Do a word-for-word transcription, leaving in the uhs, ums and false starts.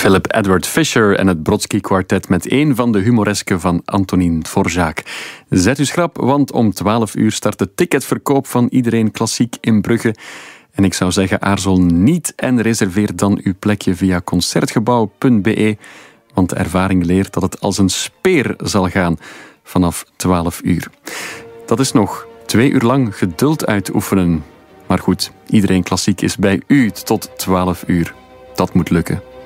Philip Edward Fisher en het Brodsky Quartet met een van de humoresken van Antonin Dvorak. Zet u schrap, want om twaalf uur start de ticketverkoop van Iedereen Klassiek in Brugge. En ik zou zeggen, aarzel niet en reserveer dan uw plekje via concertgebouw punt be, want de ervaring leert dat het als een speer zal gaan vanaf twaalf uur. Dat is nog twee uur lang geduld uitoefenen. Maar goed, Iedereen Klassiek is bij u tot twaalf uur. Dat moet lukken.